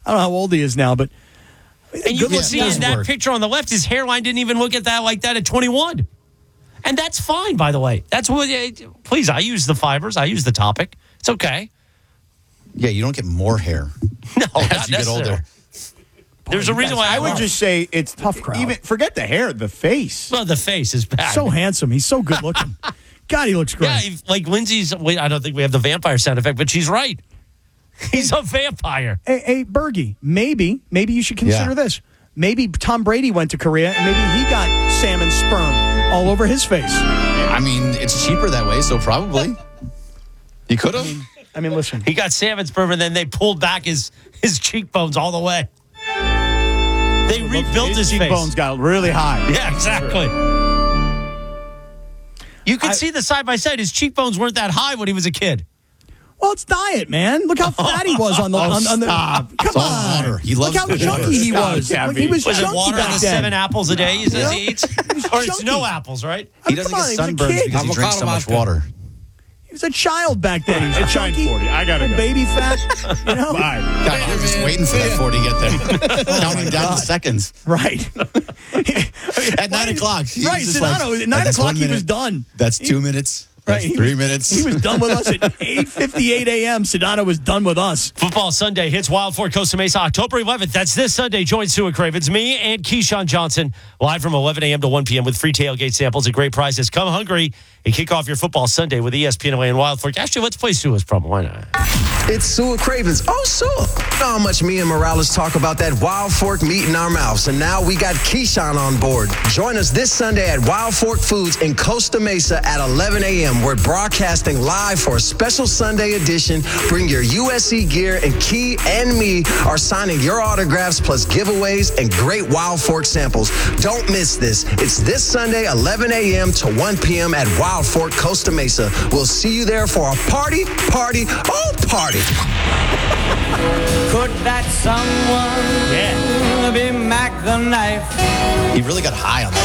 I don't know how old he is now, but And you can see in that picture on the left, his hairline didn't even look at that like that at 21. And that's fine, by the way. That's what. Please, I use the fibers. I use the topic. It's okay. Yeah, you don't get more hair No, as you get older. There's a reason why I would just say it's Tough crowd. Even forget the hair, the face. Well, the face is bad. So handsome. He's so good looking. God, he looks great. Yeah, like Lindsay's. I don't think we have the vampire sound effect, but she's right. He's a vampire. Hey, Bergie, maybe you should consider this. Maybe Tom Brady went to Korea and maybe he got salmon sperm all over his face. I mean, it's cheaper that way, so probably. You could have. I mean, listen. He got salmon sperm, and then they pulled back his cheekbones all the way. They rebuilt his cheekbones face. got really high. Yeah, exactly. You could see the side by side. His cheekbones weren't that high when he was a kid. Well, it's diet, man. Look how fat he was on the. on the stop. Come It's all on. water. He loves Look how the chunky water. he was. Stop, Like, he was Was it chunky water back and the then. 7 apples a day he says he eats? Or it's chunky. no apples, right? He Come doesn't on, get he was a sunburns kid. because he drinks so much water. He was a child back then. He was I tried chunky, 40. I gotta go. baby fat. You know, Bye. God, I'm just waiting for that 40 to get there. Counting down the seconds. right? At 9 o'clock. he's Right, just Sedano. like, At 9 that's o'clock, 1 he minute. was done. That's 2 minutes. That's Right, 3 minutes. He was done with us at 8:58 a.m. Sedano was done with us. Football Sunday hits Wild Ford Costa Mesa October 11th. That's this Sunday. Join Sue Cravens, me and Keyshawn Johnson live from 11 a.m. to 1 p.m. with free tailgate samples and great prizes. Come hungry and kick off your football Sunday with ESPN away in Wild Fork. Actually, let's play Sua's promo. Why not? It's Sua Cravens. Oh, Sua. How much me and Morales talk about that Wild Fork meat in our mouths. And now we got Keyshawn on board. Join us this Sunday at Wild Fork Foods in Costa Mesa at 11 a.m. We're broadcasting live for a special Sunday edition. Bring your USC gear, and Key and me are signing your autographs plus giveaways and great Wild Fork samples. Don't miss this. It's this Sunday, 11 a.m. to 1 p.m. at Wild Fork, Costa Mesa. We'll see you there for a party. Party. Could that someone be Mac the Knife? He really got high on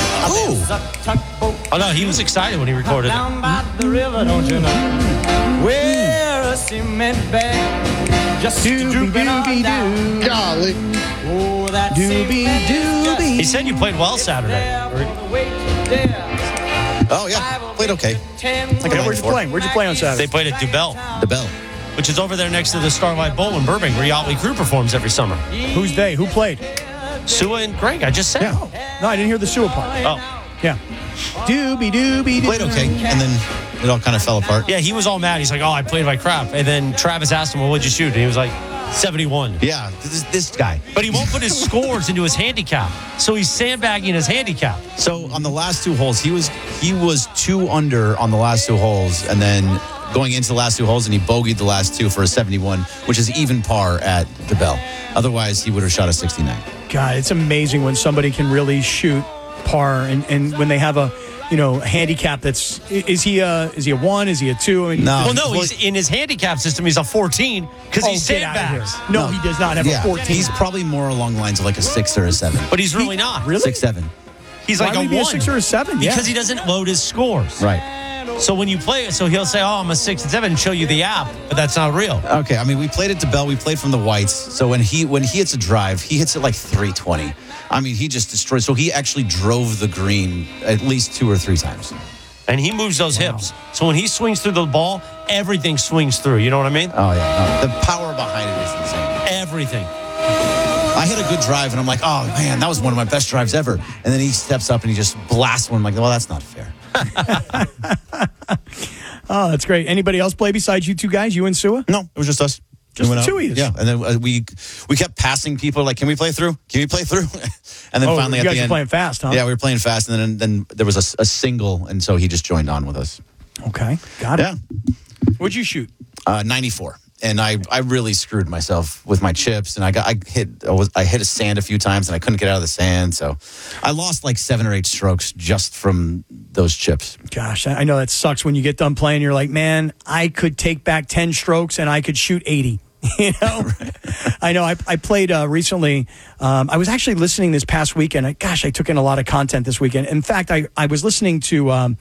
that. Oh, no, he was excited when he recorded it. Down by the river, don't you know? Where a cement bag just drooping on down. Golly. Oh, that Doobie cement doobie. just He said you played well Saturday. there for the wait there. Oh, yeah. Played okay. Okay, where'd you play? Where'd you play on Saturday? They played at DuBell, The bell. which is over there next to the Starlight Bowl in Burbank, where Yachtly Crew performs every summer. Who's they? Who played? Sua and Greg, I just said. No, I didn't hear the sewer part. Oh, Yeah. Doobie. Played okay. And then it all kind of fell apart. yeah, he was all mad. He's like, oh, I played like crap. And then Travis asked him, well, what'd you shoot? And he was like, 71. Yeah, this guy. But he won't put his scores into his handicap. So he's sandbagging his handicap. So on the last 2 holes, he was 2 under on the last 2 holes, and then going into the last 2 holes, and he bogeyed the last 2 for a 71, which is even par at the Bell. Otherwise, he would have shot a 69. God, it's amazing when somebody can really shoot par and when they have a handicap that's is he a 1? Is he a 2? I mean, No. Well, no, he's in his handicap system. He's a 14 because he's get out of here. sandbags. No, he does not have a 14. He's probably more along the lines of like a 6 or a 7. But he's really not. Really? 6, 7. He's Why like would a he be 1. a 6 or a 7? Yeah. Because he doesn't load his scores. Right. So when you play it, so he'll say, oh, I'm a 6 and 7 and show you the app, but that's not real. Okay, I mean, we played at the Bell. We played from the whites. So when he hits a drive, he hits it like 320. I mean, he just destroyed. So he actually drove the green at least 2 or 3 times. And he moves those hips. So when he swings through the ball, everything swings through. You know what I mean? Oh, yeah. No, the power behind it is insane. Everything. I hit a good drive, and I'm like, oh, man, that was one of my best drives ever. And then he steps up and he just blasts one. I'm like, well, that's not fair. Oh, that's great. Anybody else play besides you two guys, you and Sua? No, it was just us. Just We went the two out. of you? Yeah, and then we kept passing people like, can we play through? Can we play through? And then finally you at guys the were end, playing fast, huh? Yeah, we were playing fast, and then there was a single, and so he just joined on with us. Okay, got it. Yeah, What'd you shoot? 94, and I really screwed myself with my chips, and I hit a sand a few times, and I couldn't get out of the sand, so I lost like 7 or 8 strokes just from those chips. Gosh, I know that sucks when you get done playing. You're like, man, I could take back 10 strokes and I could shoot 80. You know, I know. I played recently. I was actually listening this past weekend. I took in a lot of content this weekend. In fact, I was listening to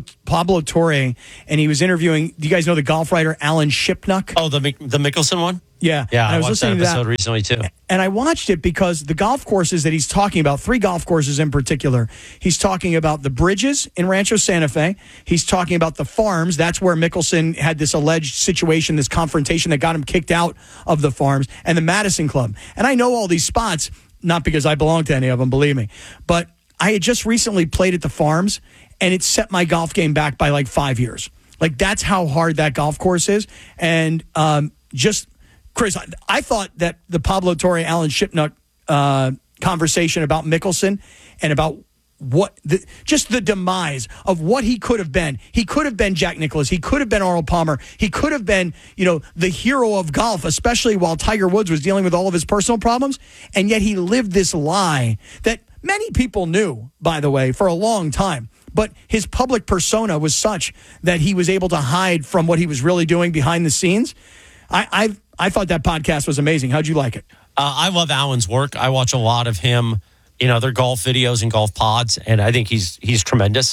Pablo Torre, and he was interviewing. Do you guys know the golf writer Alan Shipnuck? Oh, the Mickelson one? Yeah. Yeah, And I was watched that listening to episode recently too. And I watched it because the golf courses that he's talking about, 3 golf courses in particular, he's talking about the Bridges in Rancho Santa Fe. He's talking about the Farms. That's where Mickelson had this alleged situation, this confrontation that got him kicked out of the Farms, and the Madison Club. And I know all these spots, not because I belong to any of them, believe me, but I had just recently played at the Farms, and it set my golf game back by like 5 years. Like, that's how hard that golf course is. And Chris, I thought that the Pablo Torre, Alan Shipnuck conversation about Mickelson and about just the demise of what he could have been. He could have been Jack Nicklaus. He could have been Arnold Palmer. He could have been, the hero of golf, especially while Tiger Woods was dealing with all of his personal problems. And yet he lived this lie that many people knew, by the way, for a long time. But his public persona was such that he was able to hide from what he was really doing behind the scenes. I thought that podcast was amazing. How'd you like it? I love Alan's work. I watch a lot of him in other golf videos and golf pods, and I think he's tremendous.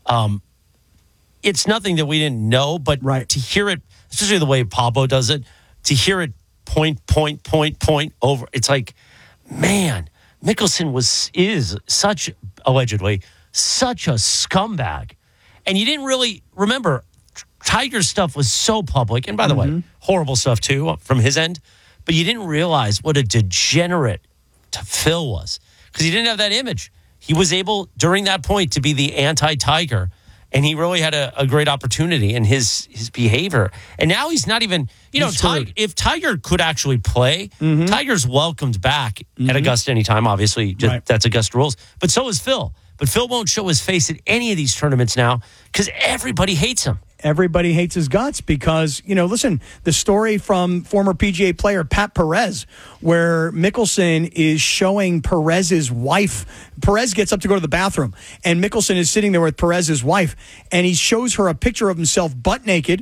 It's nothing that we didn't know, but to hear it, especially the way Pablo does it, to hear it point over, it's like, man, Mickelson is allegedly such a scumbag. And you didn't really remember Tiger's stuff was so public, and by the way, horrible stuff too from his end, but you didn't realize what a degenerate Phil was because he didn't have that image. He was able, during that point, to be the anti-Tiger, and he really had a great opportunity in his behavior. And now he's not even, if Tiger could actually play, Tiger's welcomed back at Augusta anytime, obviously. That's Augusta rules. But so is Phil. But Phil won't show his face at any of these tournaments now because everybody hates him. Everybody hates his guts because, listen, the story from former PGA player Pat Perez, where Mickelson is showing Perez's wife. Perez gets up to go to the bathroom, and Mickelson is sitting there with Perez's wife, and he shows her a picture of himself butt naked,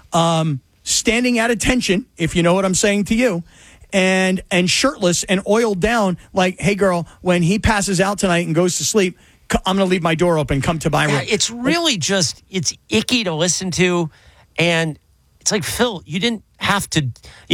standing at attention, if you know what I'm saying to you, and shirtless and oiled down like, hey, girl, when he passes out tonight and goes to sleep, I'm going to leave my door open. Come to my room. It's really it's icky to listen to. And it's like, Phil, you didn't have to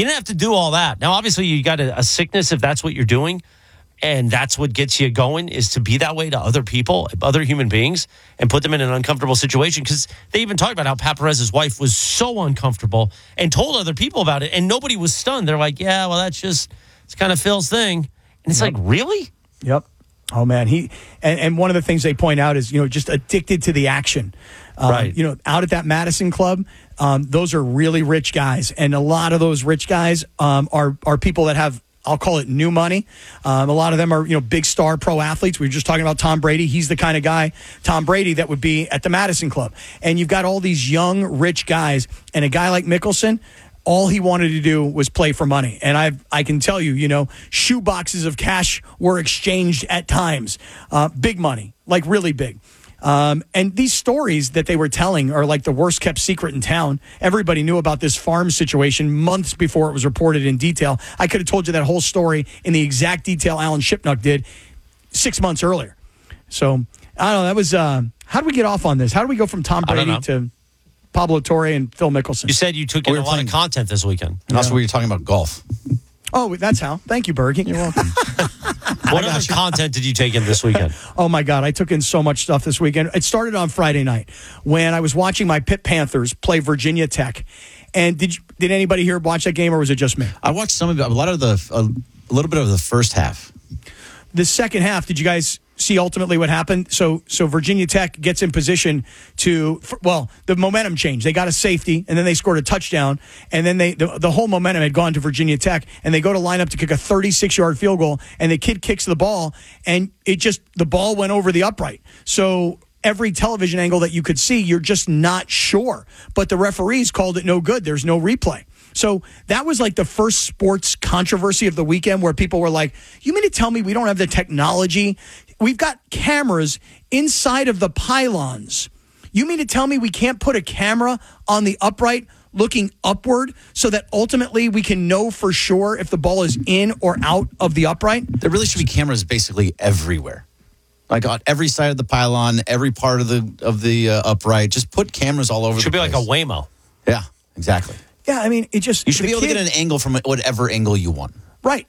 do all that. Now, obviously, you got a sickness if that's what you're doing. And that's what gets you going, is to be that way to other people, other human beings, and put them in an uncomfortable situation. Because they even talked about how Pat Perez's wife was so uncomfortable and told other people about it. And nobody was stunned. They're like, yeah, well, it's kind of Phil's thing. And it's like, really? Yep. Oh, man. And one of the things they point out is, just addicted to the action. Right. Out at that Madison Club, those are really rich guys. And a lot of those rich guys are people that have, I'll call it, new money. A lot of them are, big star pro athletes. We were just talking about Tom Brady. He's the kind of guy, Tom Brady, that would be at the Madison Club. And you've got all these young, rich guys. And a guy like Mickelson, all he wanted to do was play for money. And I can tell you, shoe boxes of cash were exchanged at times. Big money, like really big. And these stories that they were telling are like the worst kept secret in town. Everybody knew about this farm situation months before it was reported in detail. I could have told you that whole story in the exact detail Alan Shipnuck did 6 months earlier. So, I don't know. That was, how do we get off on this? How do we go from Tom Brady to Pablo Torre and Phil Mickelson? You said you took in a lot of content this weekend. And also, we were talking about golf. Oh, that's how. Thank you, Bergie. You're welcome. What other content did you take in this weekend? Oh, my God. I took in so much stuff this weekend. It started on Friday night when I was watching my Pitt Panthers play Virginia Tech. And did anybody here watch that game, or was it just me? I watched some of it, a little bit of the first half. The second half, did you guys see ultimately what happened? So Virginia Tech gets in position the momentum changed. They got a safety, and then they scored a touchdown, and then the whole momentum had gone to Virginia Tech, and they go to line up to kick a 36-yard field goal, and the kid kicks the ball, and the ball went over the upright. So every television angle that you could see, you're just not sure. But the referees called it no good. There's no replay. So that was like the first sports controversy of the weekend where people were like, you mean to tell me we don't have the technology? We've got cameras inside of the pylons. You mean to tell me we can't put a camera on the upright looking upward so that ultimately we can know for sure if the ball is in or out of the upright? There really should be cameras basically everywhere. Like on every side of the pylon, every part of the upright. Just put cameras all over the place. Should be like a Waymo. Yeah, exactly. Yeah, I mean, it just You should be able to get an angle from whatever angle you want. Right.